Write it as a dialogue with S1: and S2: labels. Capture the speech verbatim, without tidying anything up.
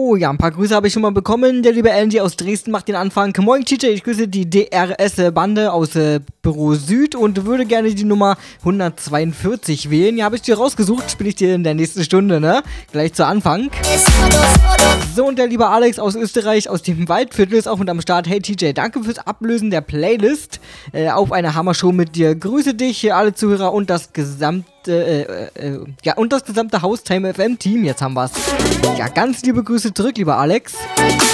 S1: So, ja, ein paar Grüße habe ich schon mal bekommen. Der liebe Angie aus Dresden macht den Anfang. Moin, T J, ich grüße die D R S-Bande aus äh, Büro Süd und würde gerne die Nummer hundertzweiundvierzig wählen. Ja, habe ich dir rausgesucht, spiele ich dir in der nächsten Stunde, ne? Gleich zu Anfang. So, und der liebe Alex aus Österreich, aus dem Waldviertel, ist auch mit am Start. Hey, T J, danke fürs Ablösen der Playlist. Äh, auf eine Hammer-Show mit dir. Grüße dich, alle Zuhörer und das gesamte Äh, äh, ja, und das gesamte Haustime F M Team, jetzt haben wir's. Ja, ganz liebe Grüße zurück, lieber Alex.